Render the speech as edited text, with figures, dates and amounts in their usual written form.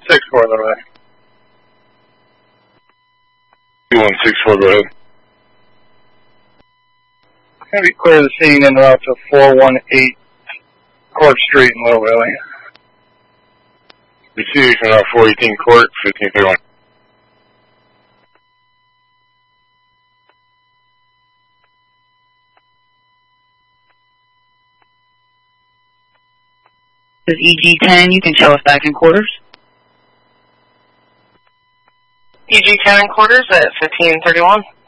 2164, the way. 2164, go ahead. Can we clear the scene en route to 418 Court Street in Little Valley? Received from 418 Court, 1531. This is EG-10, you can show us back in quarters. EG-10 in quarters at 1531.